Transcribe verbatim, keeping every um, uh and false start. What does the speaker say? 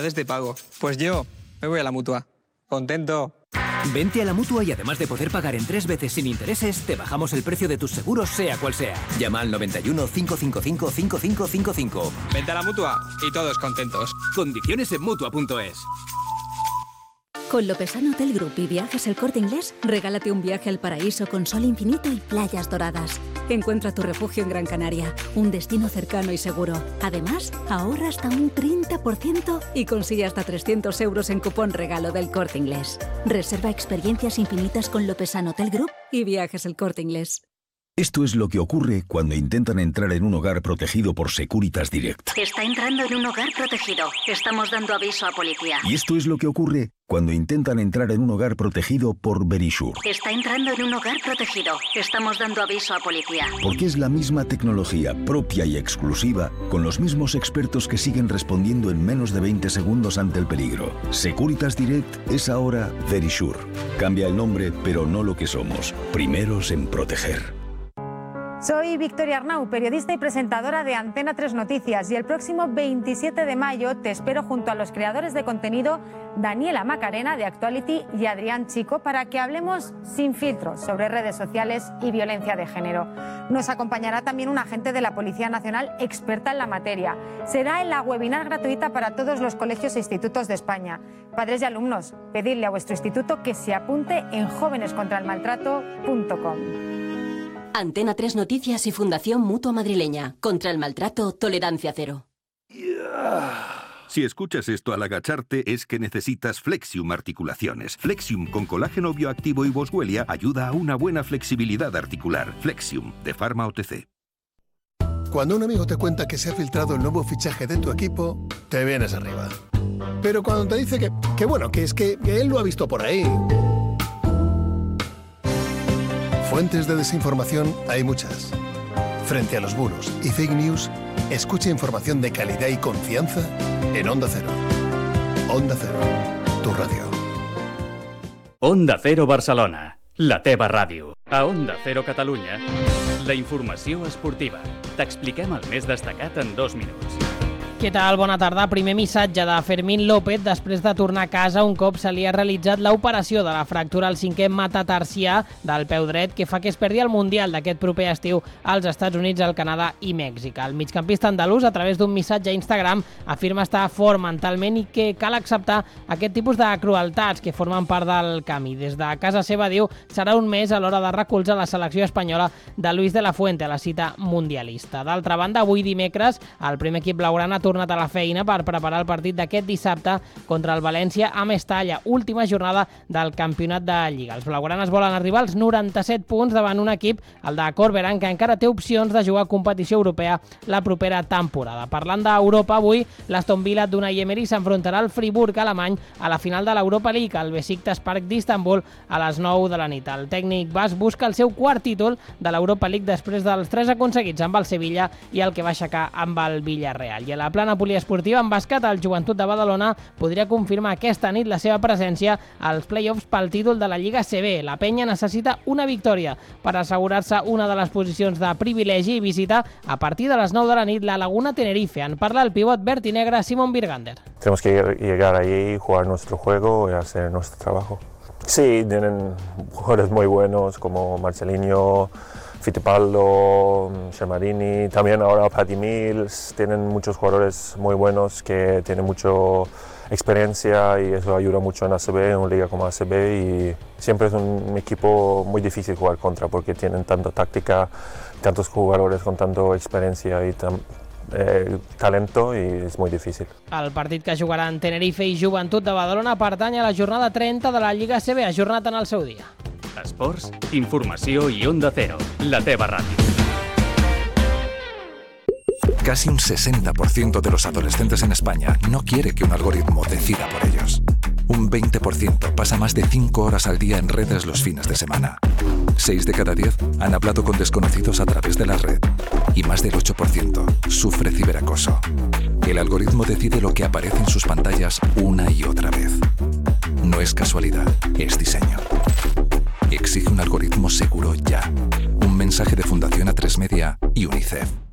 de pago. Pues yo me voy a la Mutua. Contento. Vente a la Mutua y además de poder pagar en tres veces sin intereses, te bajamos el precio de tus seguros sea cual sea. Llama al noventa y uno, cinco cinco cinco, cinco cinco cinco cinco. Vente a la Mutua y todos contentos. Condiciones en Mutua punto es. Con Lopesano Hotel Group y Viajes El Corte Inglés, regálate un viaje al paraíso con sol infinito y playas doradas. Encuentra tu refugio en Gran Canaria, un destino cercano y seguro. Además, ahorra hasta un treinta por ciento y consigue hasta trescientos euros en cupón regalo del Corte Inglés. Reserva experiencias infinitas con Lopesano Hotel Group y Viajes El Corte Inglés. Esto es lo que ocurre cuando intentan entrar en un hogar protegido por Securitas Direct. Está entrando en un hogar protegido. Estamos dando aviso a policía. Y esto es lo que ocurre cuando intentan entrar en un hogar protegido por Verisure. Está entrando en un hogar protegido. Estamos dando aviso a policía. Porque es la misma tecnología propia y exclusiva, con los mismos expertos que siguen respondiendo en menos de veinte segundos ante el peligro. Securitas Direct es ahora Verisure. Cambia el nombre, pero no lo que somos. Primeros en proteger. Soy Victoria Arnau, periodista y presentadora de Antena tres Noticias, y el próximo veintisiete de mayo te espero junto a los creadores de contenido Daniela Macarena de Actuality y Adrián Chico para que hablemos sin filtros sobre redes sociales y violencia de género. Nos acompañará también un agente de la Policía Nacional experta en la materia. Será en la webinar gratuita para todos los colegios e institutos de España. Padres y alumnos, pedidle a vuestro instituto que se apunte en jóvenes contra el maltrato punto com. Antena tres Noticias y Fundación Mutua Madrileña. Contra el maltrato, tolerancia cero. Si escuchas esto al agacharte es que necesitas Flexium Articulaciones. Flexium con colágeno bioactivo y boswellia ayuda a una buena flexibilidad articular. Flexium, de Pharma O T C. Cuando un amigo te cuenta que se ha filtrado el nuevo fichaje de tu equipo, te vienes arriba. Pero cuando te dice que, que bueno, que es que, que él lo ha visto por ahí... Fuentes de desinformación hay muchas. Frente a los bulos y fake news, escucha información de calidad y confianza en Onda Cero. Onda Cero, tu radio. Onda Cero Barcelona, la teva ràdio. A Onda Cero Catalunya, la informació esportiva. T'expliquem el més destacat en dos minuts. Què tal? Bona tarda. Primer missatge de Fermín López després de tornar a casa un cop se li ha realitzat l'operació de la fractura al cinquè metatarsià del peu dret que fa que es perdi el Mundial d'aquest proper estiu als Estats Units, el Canadà i Mèxic. El migcampista andalús, a través d'un missatge a Instagram, afirma estar fort mentalment i que cal acceptar aquest tipus de crueltats que formen part del camí. Des de casa seva, diu, serà un mes a l'hora de recolzar la selecció espanyola de Luis de la Fuente a la cita mundialista. D'altra banda, avui dimecres, el primer equip blaugrana ha tornat a la feina per preparar el partit d'aquest dissabte contra el València a Mestalla, última jornada del campionat de Lliga. Els blaugranes volen arribar als noranta-set punts davant un equip, el de Corberán, que encara té opcions de jugar a competició europea la propera temporada. Parlant d'Europa, avui l'Aston Villa d'Unai Emery s'enfrontarà al Friburg alemany a la final de l'Europa League, al Besiktas Park d'Istanbul, a les nou de la nit. El tècnic basc busca el seu quart títol de l'Europa League després dels tres aconseguits amb el Sevilla i el que va aixecar amb el Villarreal. I a la plana poliesportiva en bàsquet, el Joventut de Badalona podria confirmar aquesta nit la seva presència als play-offs pel títol de la Lliga A C B. La penya necessita una victòria per assegurar-se una de les posicions de privilegi i visita a partir de les nou de la nit la Laguna Tenerife. En parla el pivot verd i negre Simon Birgander. Tenemos que llegar ahí, jugar nuestro juego y hacer nuestro trabajo. Sí, tienen jugadores muy buenos como Marcelinho, Fittipaldo, Shermarini, también ahora Patty Mills. Tienen muchos jugadores muy buenos que tienen mucha experiencia y eso ayuda mucho en A C B, en una liga como A C B, y siempre es un equipo muy difícil jugar contra porque tienen tanta táctica, tantos jugadores con tanta experiencia y tam Eh, talento, i és molt difícil. El partit que jugaran Tenerife i Joventut de Badalona pertany a la jornada trenta de la Lliga A C B, ajornat en el seu dia. Esports, informació i Onda Cero, la teva ràdio. Casi un sesenta por ciento de los adolescentes en España no quiere que un algoritmo decida por ellos. Un veinte por ciento pasa más de cinco horas al día en redes los fines de semana. seis de cada diez han hablado con desconocidos a través de la red. Y más del ocho por ciento sufre ciberacoso. El algoritmo decide lo que aparece en sus pantallas una y otra vez. No es casualidad, es diseño. Exige un algoritmo seguro ya. Un mensaje de Fundación A tres Media y UNICEF.